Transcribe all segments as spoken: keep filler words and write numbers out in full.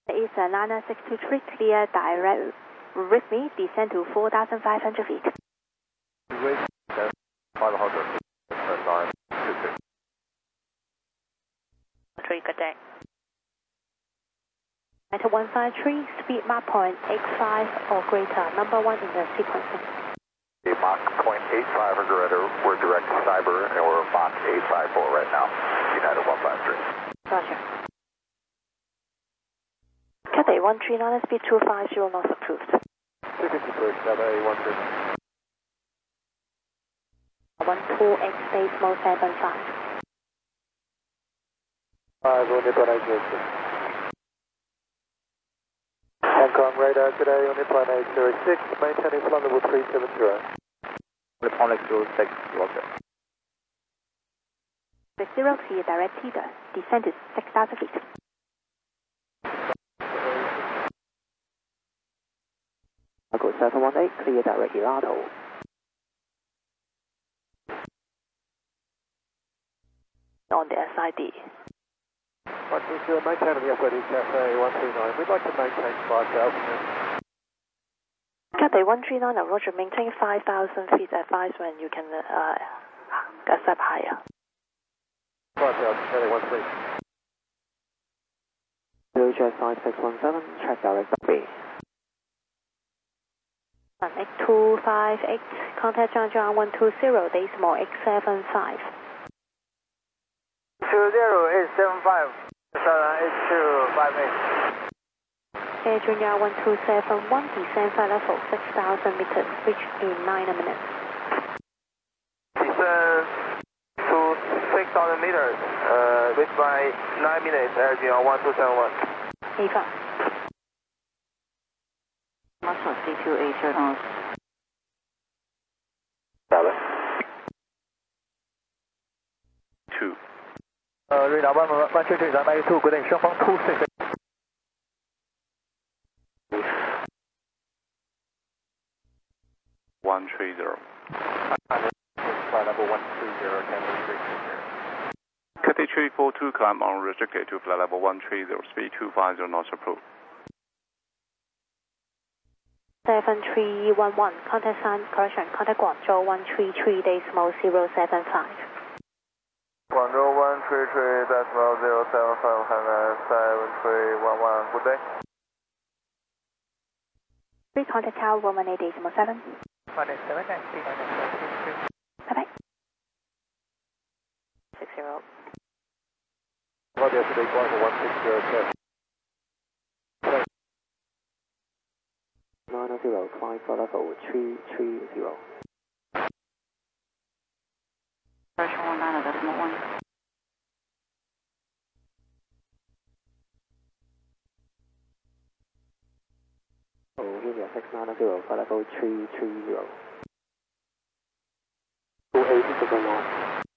It's a Niner six two three, clear direct with me, descend to four thousand five hundred feet. Wait, five hundred, nine, two, three. Three, good day. At one five three, speed Mach point eight five or greater, number one in the sequencing. Mach point eight five or greater, we're direct to cyber, and we're Mach eight five four right now, United one five three. Roger. Cathay one three nine, speed two five zero knots approved. two fifty-three, Cathay one three. one two X space mode seven five. five, Unit one eight zero six. Hong Kong radar today, Unit one eight zero six, maintaining flight level three seven zero. Unit one eight zero six, roger. With zero clear direct teeter, descend to six thousand feet. Echo seven one eight, clear direct Gelato. On the S I D. Right, we're maintaining the S I D Cathay one three nine. We'd like to maintain five thousand. Cathay one three nine, roger, maintain five thousand feet, advise when you can uh, accept higher. five thousand, Cathay one three. Zero jet five six one seven, check direct B. X two five eight, contact John John one two zero, decimal X seven five. two zero eight seven five, Southern eight two five eight. Air Junior one two seven one, descend flight level six thousand meters, reach in nine minutes. Descend to six thousand meters, uh, reach by nine minutes, Air Junior one two seven one. A five. Muscle C two eight zero. Seven. Two. Uh, radar one one three three, nine two，决定双方突四飞。 one three zero. Flight level one three zero, Cathay three three zero. Cathay three four two, climb unrestricted to flight level one three zero, speed two five zero knots approved. seven three one one, contact sign, correction, contact Guangzhou one three three, decimal zero seven five. Guangzhou one three three, decimal zero seven five, Hainan seven three one one, good day. Three contact tower one eight decimal seven. one eight seven nine three nine nine three. Bye bye. Six zero. Roger, today Guangzhou one six zero, check. nine zero, climb for level three three zero. Pressure one nine decimal one. Oh, India six nine zero, for level three three zero. two eighty to the north.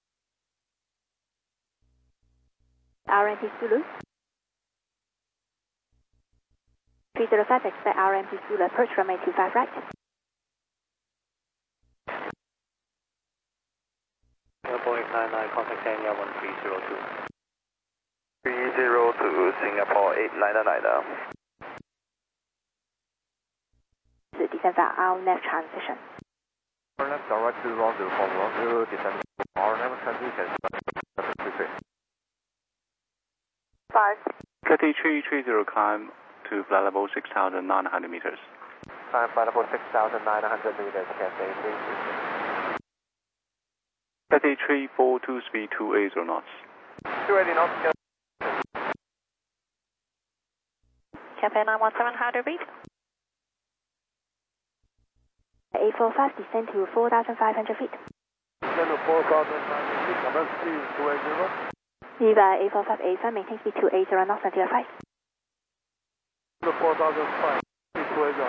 R M P Zulu. three zero five, expect R M P Zulu approach from eight two five right. Singapore eight nine nine, contact Kenya one three zero two. three zero two, Singapore eight nine nine. Descend for our left transition. Our left direct to one zero four one zero, descend our left transition. Five. Cathay three three zero, climb to flight level six thousand nine hundred meters. Climb flight level six thousand nine hundred meters, Cathay three three zero. Cathay three four two, speed two eighty knots. two eighty knots. Cathay nine one seven, how to read? eight four five, descend to four thousand five hundred feet. Descend to four thousand nine hundred feet, number speed two eighty. Viva eight four five eight five, maintain speed two eighty knots until five. To four thousand five, speed two eighty.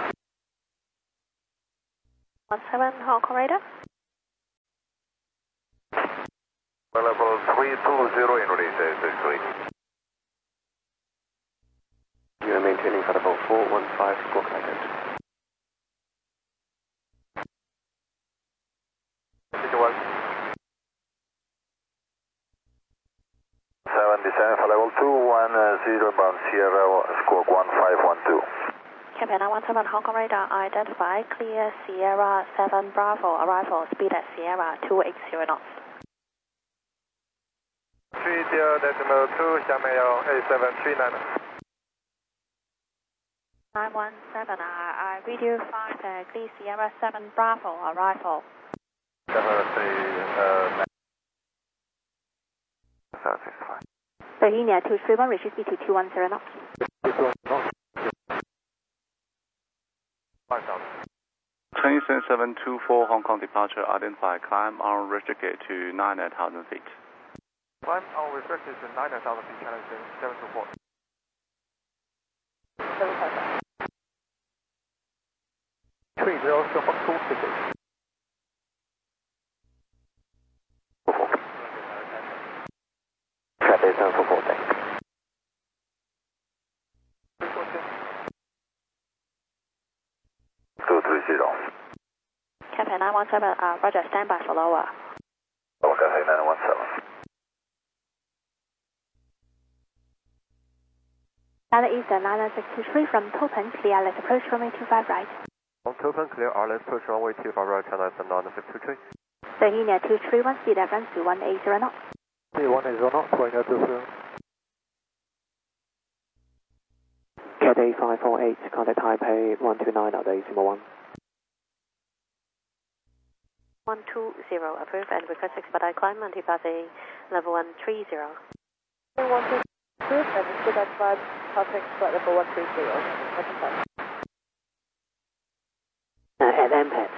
one seven, Hong Kong radar. Level three two zero in release, basically. You are maintaining flight level four one five, squawk guidance. seven descend for level two one zero bound Sierra squawk one five one two. Cathay nine one seven Hong Kong radar identify clear Sierra seven Bravo arrival speed at Sierra two eight zero knots. three zero decimal two 下面有 A seven three nine. nine one seven I, I read you five uh, clear Sierra seven Bravo arrival. seven three uh, seven six five. Bohemia two three one reaches speed to two one zero knots. Transson seven two four Hong Kong departure identify climb on restricted to nine thousand feet. Climb on restricted to nine thousand feet, Transson seven two four. three zero four two six. Cathay seven four four, thanks. two three zero. Cathay nine one seven uh, Roger, stand by for lower. Oh, Cathay nine one seven. Niner Eastern nine six two three from Topen, clear, let's approach runway two five right. On Topen, clear, R, let's approach runway two five right, China seven nine six two three. Bohemia two three one, speed reference to one eight zero knots. one eight zero knots, Bohemia two three one. Cathay five four eight, contact Taipei one two nine at decimal one. one two zero, approve and request expedite climb and deposit level one three zero. one two approved and expedite climb, contact flight level one three zero. Uh, at M P E T.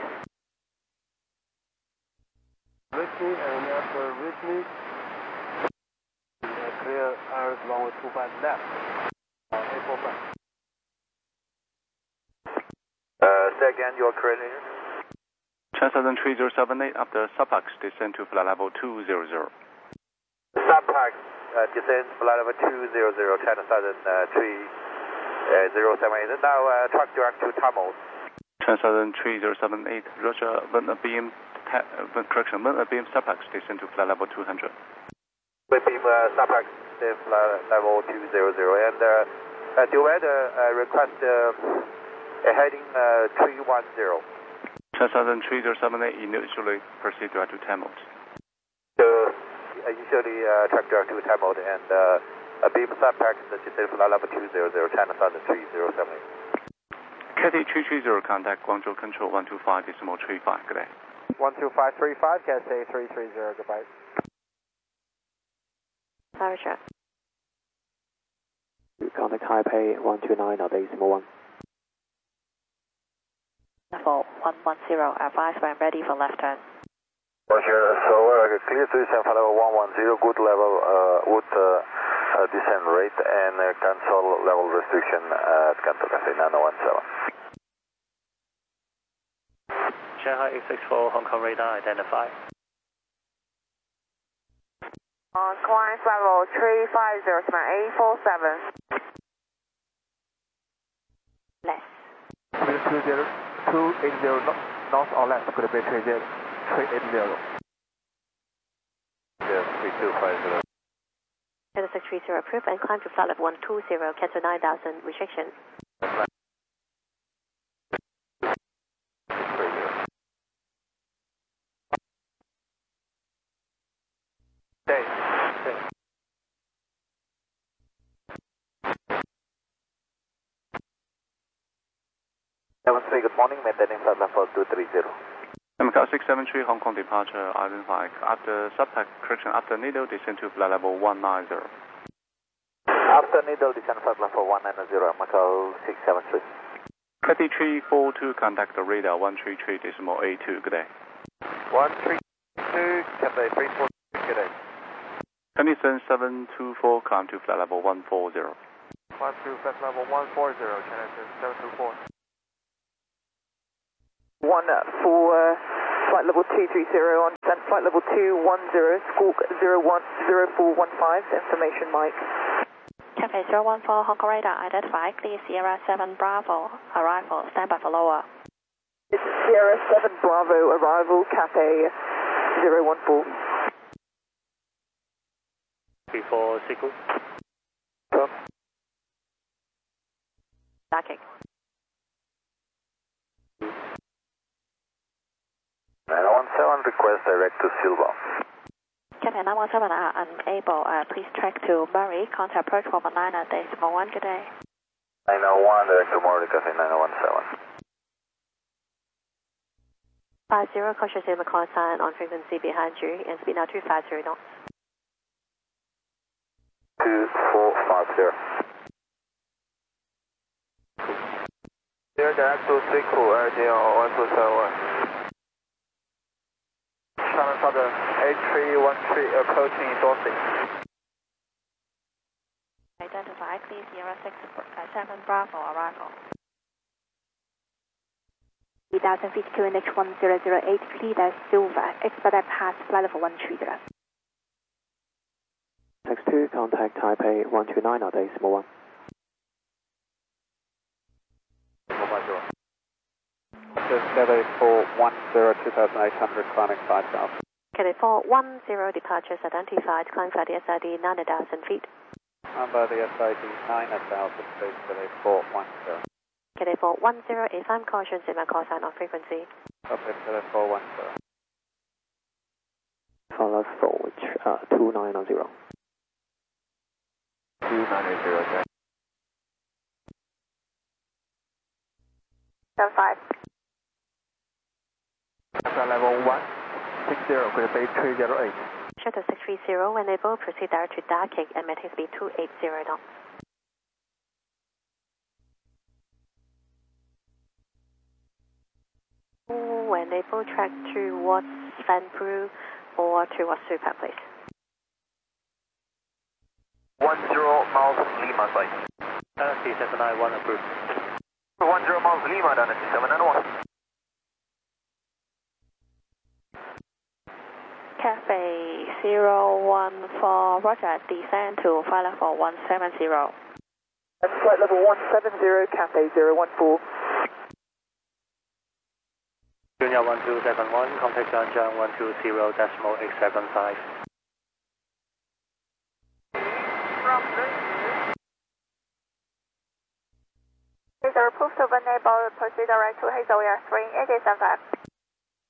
Whitney and after Whitney, clear Iris runway two five left. Uh, eight four five. Uh, say again, your coordinator. Transson three zero seven eight after Supax descend to flight level two zero zero. Supax uh, descend flight level two zero zero, Transson three zero seven eight. Now uh, track direct to Tamil. Transson three zero seven eight, Roger, when a beam, ta uh, correction, when a beam Supax descend to flight level two hundred. With beam uh, Supax descend flight level two zero zero, and uh, uh, do I uh, request uh, a heading uh, three one zero. Transson three zero seven eight initially proceed direct to Tamil. So, uh, initially uh, track direct to Tamil, and uh, a beam Supax descend flight level two zero zero, Transson three zero seven eight. Cathay three three zero, contact Guangzhou Control one two five decimal three five, good day. one two five three five, Cathay three three zero, goodbye. Sorry, sir. Contact Taipei one two nine at decimal one. Level one one zero, advise when ready for left turn. Roger, so uh, clear to descend for level one one zero, good level uh, would uh, uh, descent rate and uh, cancel level restriction at Kanto Cathay nine one seven. Shanghai eight six four Hong Kong radar identify. On climb level three five zero, eight four seven. Less. two zero two eight zero north or left, could be three zero three eight zero. Yes, three two five zero. Cathay six three zero approved and climb to flight level one two zero, cancel nine thousand restriction. Day. seven three, good morning, maintaining flight level two three zero. M C A six seven three Hong Kong departure identified after Supax correction after needle descend to flight level one nine zero. After needle descend flight level one nine zero, M C A six seven three. Cathay three four two, contact the radar one three three decimal eight two, good day. one three two, Cathay three four two, good day. Transson seven two four, climb to flight level one four zero. one two, flight level one four zero, Transson seven two four. One for uh, flight level two three zero on descent, flight level two one zero, squawk zero one zero four one five, information Mike. Cathay zero one four Hong Kong radar identify clear Sierra seven Bravo arrival, stand by for lower. It's Sierra seven Bravo arrival, Cathay zero one four. Before sequence. Darking. nine one seven, request direct to Silva. Cathay nine one seven are unable. Uh, please track to Murray. Contact approach one one nine at decimal one. Good day. nine oh one, direct to Murray, Cathay nine one seven. five zero, cautious Zima call sign on frequency behind you and speed now two five zero knots. two four five zero. Zero direct to Sequel, R J one two seven one. Channel Southern eight three one three approaching Dorset. Identify, please, Sierra six seven Bravo arrival. three thousand feet to N H one zero zero eight, cleared as Silva, expedite past flight level one three zero. six two, contact Taipei one two nine at decimal one. Cathay four one zero, two thousand eight hundred, climbing five thousand. Cathay four one zero, departures identified, climb flight S I D nine thousand feet. Number the S I D nine thousand feet, Cathay four one zero. Cathay four one zero, A five caution, Zima call sign on frequency. Copy, Cathay four one zero. Follow forward, uh, two nine zero. two nine zero, okay. seven five. Level one six zero, Cathay three zero eight. Shuttle six three zero, enable, proceed direct to Darking and maintain speed two eight zero knots. Enable, track towards Vanbrugh or towards Super, please. one zero miles Lima site. Dynasty seven nine one approved. one zero miles Lima, Dynasty seven nine one. Cafe zero one four, roger, descend to flight level one seven zero. That's flight level one seven zero, Cafe zero one four. Junior one two seven one, contact Jiangjiang one two zero decimal eight seven five. Is approved to enable, proceed direct to Hazel Air three eight eight seven five.